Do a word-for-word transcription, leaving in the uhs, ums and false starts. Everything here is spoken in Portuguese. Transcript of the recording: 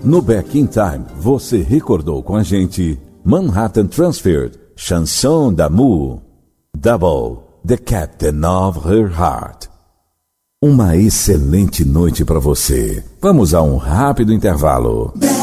No Back in Time, você recordou com a gente Manhattan Transfer, Chanson d'amour, Double, The Captain of Her Heart. Uma excelente noite para você. Vamos a um rápido intervalo.